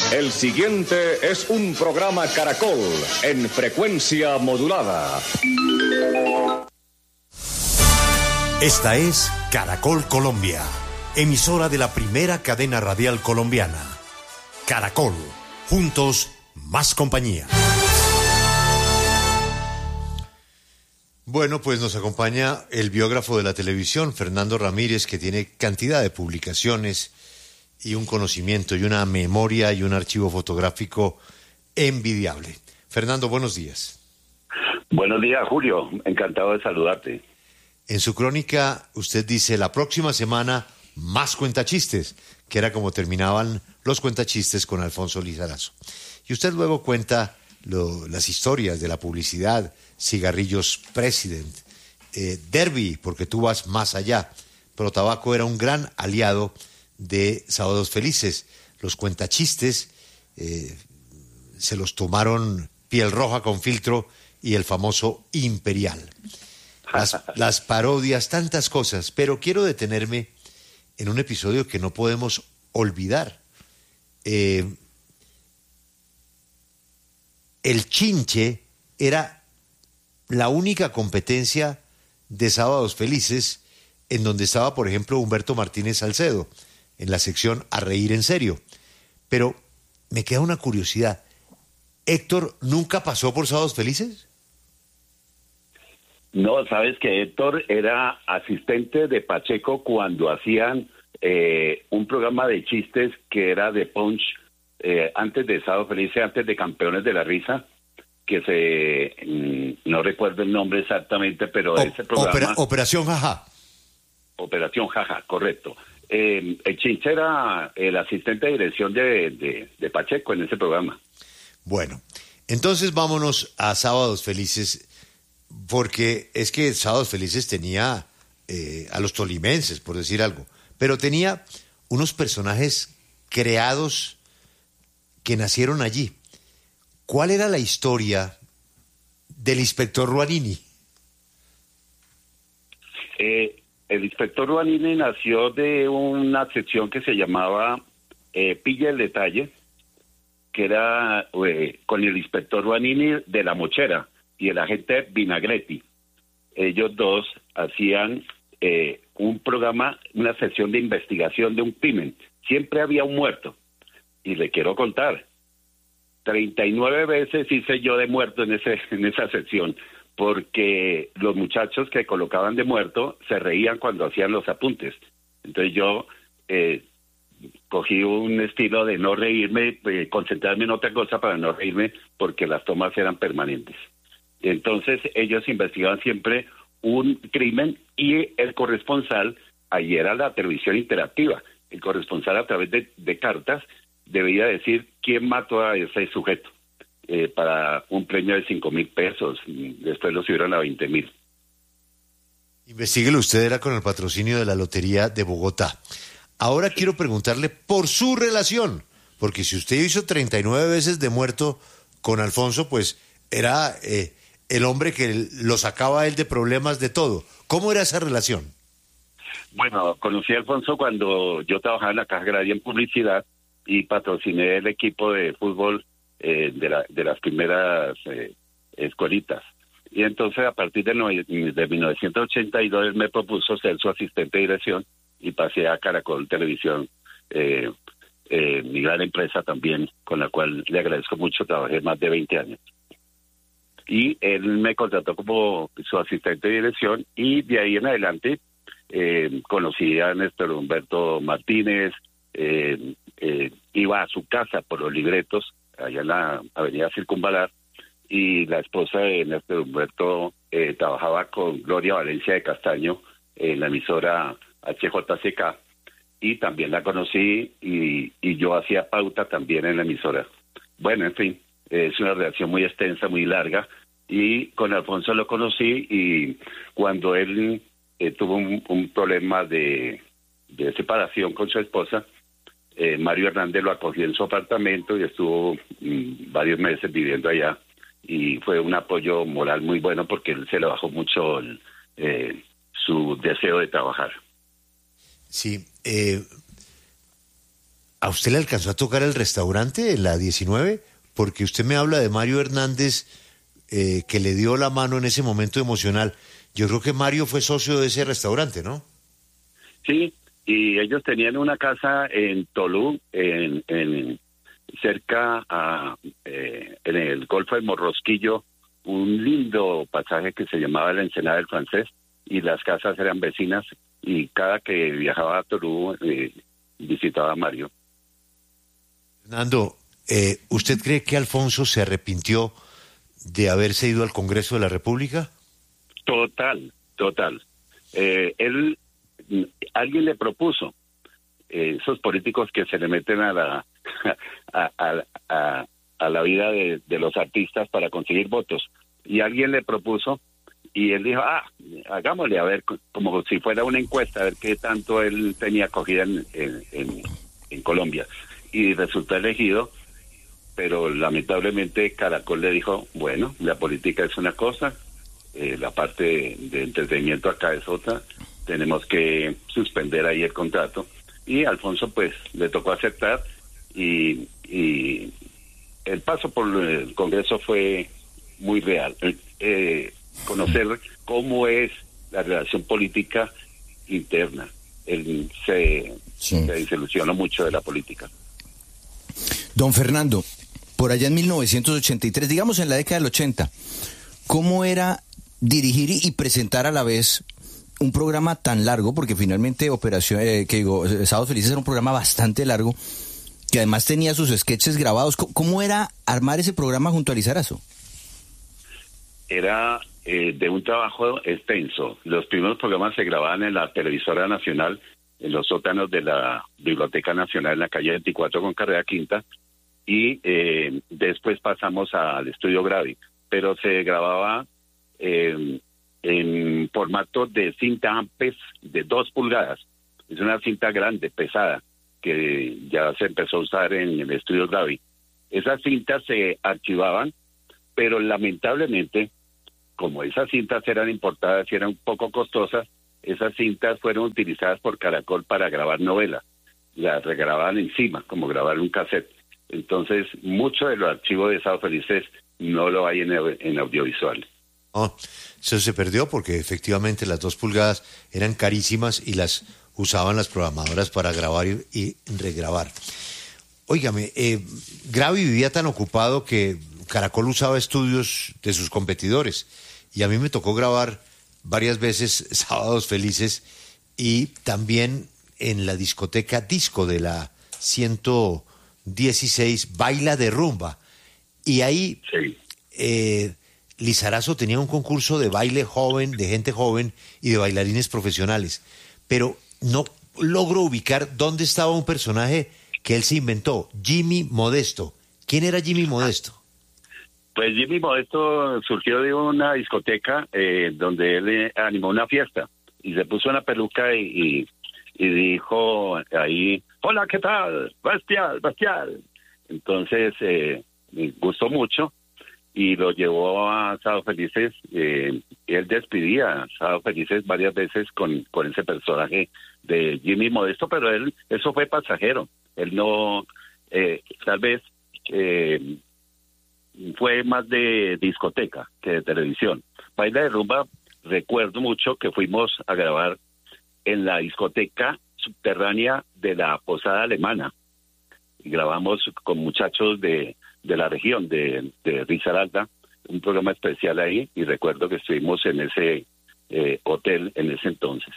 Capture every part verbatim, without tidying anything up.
El siguiente es un programa Caracol en frecuencia modulada. Esta es Caracol Colombia, emisora de la primera cadena radial colombiana. Caracol, juntos, más compañía. Bueno, pues nos acompaña el biógrafo de la televisión, Fernando Ramírez, que tiene cantidad de publicaciones y un conocimiento y una memoria y un archivo fotográfico envidiable. Fernando, buenos días. Buenos días, Julio. Encantado de saludarte. En su crónica usted dice, la próxima semana más cuentachistes, que era como terminaban los cuentachistes con Alfonso Lizarazo. Y usted luego cuenta lo, las historias de la publicidad, Cigarrillos President, eh, Derby, porque tú vas más allá, pero Tabaco era un gran aliado de Sábados Felices. Los cuentachistes eh, se los tomaron Piel Roja con Filtro y el famoso Imperial. Las, las parodias, tantas cosas, pero quiero detenerme en un episodio que no podemos olvidar. Eh, el Chinche era la única competencia de Sábados Felices en donde estaba, por ejemplo, Humberto Martínez Salcedo, en la sección A Reír en Serio. Pero me queda una curiosidad. ¿Héctor nunca pasó por Sábados Felices? No, sabes que Héctor era asistente de Pacheco cuando hacían eh, un programa de chistes que era de Punch, eh, antes de Sábado Felices, antes de Campeones de la Risa, que se, mm, no recuerdo el nombre exactamente, pero o, ese programa... Opera, Operación Jaja. Operación Jaja, correcto. Eh, el Chinche era el asistente de dirección de, de, de Pacheco en ese programa. Bueno, entonces vámonos a Sábados Felices, porque es que Sábados Felices tenía eh, a los tolimenses, por decir algo, pero tenía unos personajes creados que nacieron allí. ¿Cuál era la historia del inspector Ruanini? Eh, el inspector Ruanini nació de una sección que se llamaba eh, Pilla el Detalle, que era eh, con el inspector Ruanini de La Mochera y el agente Vinagretti. Ellos dos hacían eh, un programa, una sesión de investigación de un crimen. Siempre había un muerto. Y le quiero contar, treinta y nueve veces hice yo de muerto en ese en esa sección, porque los muchachos que colocaban de muerto se reían cuando hacían los apuntes. Entonces yo eh, cogí un estilo de no reírme, eh, concentrarme en otra cosa para no reírme, porque las tomas eran permanentes. Entonces ellos investigaban siempre un crimen y el corresponsal, ahí era la televisión interactiva, el corresponsal a través de, de cartas debía decir quién mató a ese sujeto, eh, para un premio de cinco mil pesos, después lo subieron a veinte mil. Investíguelo usted, era con el patrocinio de la Lotería de Bogotá. Ahora sí. Quiero preguntarle por su relación, porque si usted hizo treinta y nueve veces de muerto con Alfonso, pues era eh, el hombre que lo sacaba a él de problemas de todo. ¿Cómo era esa relación? Bueno, conocí a Alfonso cuando yo trabajaba en la Caja Agraria en publicidad y patrociné el equipo de fútbol eh, de, la, de las primeras eh, escuelitas. Y entonces a partir de, no, de mil novecientos ochenta y dos él me propuso ser su asistente de dirección y pasé a Caracol Televisión, eh, eh, mi gran empresa también, con la cual le agradezco mucho, trabajé más de veinte años. Y él me contrató como su asistente de dirección y de ahí en adelante eh, conocí a Néstor Humberto Martínez, eh, eh, iba a su casa por los libretos, allá en la avenida Circunvalar, y la esposa de Néstor Humberto eh, trabajaba con Gloria Valencia de Castaño en la emisora H J C K, y también la conocí y, y yo hacía pauta también en la emisora. Bueno, en fin, es una relación muy extensa, muy larga, y con Alfonso lo conocí y cuando él eh, tuvo un, un problema de, de separación con su esposa, eh, Mario Hernández lo acogió en su apartamento y estuvo mm, varios meses viviendo allá, y fue un apoyo moral muy bueno porque él se le bajó mucho el, eh, su deseo de trabajar. Sí, eh, ¿A usted le alcanzó a tocar el restaurante en la diecinueve? Porque usted me habla de Mario Hernández, eh, que le dio la mano en ese momento emocional. Yo creo que Mario fue socio de ese restaurante, ¿no? Sí, y ellos tenían una casa en Tolú, en, en cerca a, eh, en el Golfo de Morrosquillo, un lindo pasaje que se llamaba la Ensenada del Francés, y las casas eran vecinas, y cada que viajaba a Tolú eh, visitaba a Mario. Fernando, eh, ¿usted cree que Alfonso se arrepintió de haberse ido al Congreso de la República? Total, total. Eh, él, alguien le propuso, eh, esos políticos que se le meten a la a, a, a, a la vida de, de los artistas para conseguir votos, y alguien le propuso, y él dijo, ah, hagámosle, a ver, como si fuera una encuesta, a ver qué tanto él tenía acogida en, en, en, en Colombia, y resultó elegido. Pero lamentablemente Caracol le dijo, bueno, la política es una cosa, eh, la parte de, de entretenimiento acá es otra, tenemos que suspender ahí el contrato. Y Alfonso pues le tocó aceptar, y, y el paso por el Congreso fue muy real. Eh, conocer cómo es la relación política interna. Él se, sí. se desilusionó mucho de la política. Don Fernando, por allá en mil novecientos ochenta y tres, digamos en la década del ochenta, ¿cómo era dirigir y presentar a la vez un programa tan largo? Porque finalmente Operación, eh, que digo, Sábados Felices era un programa bastante largo, que además tenía sus sketches grabados. ¿Cómo era armar ese programa junto a Lizarazo? Era eh, de un trabajo extenso. Los primeros programas se grababan en la televisora nacional, en los sótanos de la Biblioteca Nacional en la calle veinticuatro con carrera quinta, y eh, después pasamos al estudio Gravi, pero se grababa eh, en formato de cinta Ampes de dos pulgadas. Es una cinta grande, pesada, que ya se empezó a usar en el estudio Gravi. Esas cintas se archivaban, pero lamentablemente, como esas cintas eran importadas y eran un poco costosas, esas cintas fueron utilizadas por Caracol para grabar novelas. Las regrababan encima, como grabar un cassette. Entonces, mucho de los archivos de Sábados Felices no lo hay en, en audiovisual. Oh, eso se perdió porque efectivamente las dos pulgadas eran carísimas y las usaban las programadoras para grabar y, y regrabar. Óigame, eh, Gravi vivía tan ocupado que Caracol usaba estudios de sus competidores, y a mí me tocó grabar varias veces Sábados Felices, y también en la discoteca Disco de la ciento dieciséis, Baila de Rumba, y ahí sí. eh, Lizarazo tenía un concurso de baile joven, de gente joven y de bailarines profesionales, pero no logro ubicar dónde estaba un personaje que él se inventó, Jimmy Modesto. ¿Quién era Jimmy Modesto? Pues Jimmy Modesto surgió de una discoteca eh, donde él eh, animó una fiesta, y se puso una peluca y, y, y dijo ahí, hola, ¿qué tal? Bestial, bestial. Entonces eh, me gustó mucho y lo llevó a Sábados Felices. Eh, él despidía a Sábados Felices varias veces con, con ese personaje de Jimmy Modesto, pero él, eso fue pasajero. Él no, eh, tal vez... Eh, fue más de discoteca que de televisión. Baila de Rumba, recuerdo mucho que fuimos a grabar en la discoteca subterránea de la Posada Alemana, y grabamos con muchachos de, de la región de, de Risaralda, un programa especial ahí, y recuerdo que estuvimos en ese eh, hotel en ese entonces.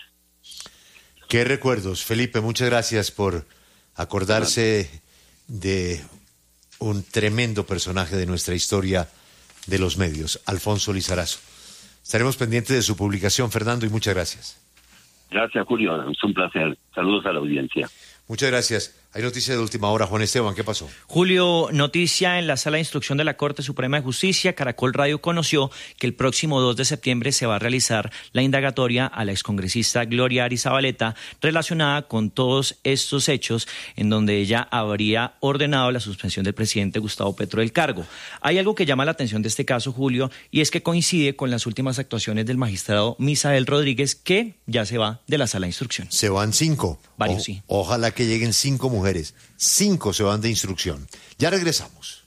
Qué recuerdos, Felipe, muchas gracias por acordarse de un tremendo personaje de nuestra historia de los medios, Alfonso Lizarazo. Estaremos pendientes de su publicación, Fernando, y muchas gracias. Gracias, Julio, es un placer. Saludos a la audiencia. Muchas gracias. Hay noticias de última hora. Juan Esteban, ¿qué pasó? Julio, noticia en la Sala de Instrucción de la Corte Suprema de Justicia. Caracol Radio conoció que el próximo dos de septiembre se va a realizar la indagatoria a la excongresista Gloria Arizabaleta relacionada con todos estos hechos en donde ella habría ordenado la suspensión del presidente Gustavo Petro del cargo. Hay algo que llama la atención de este caso, Julio, y es que coincide con las últimas actuaciones del magistrado Misael Rodríguez, que ya se va de la Sala de Instrucción. Se van cinco. Varios, o- sí. Ojalá que lleguen cinco mujeres mujeres, cinco se van de instrucción. Ya regresamos.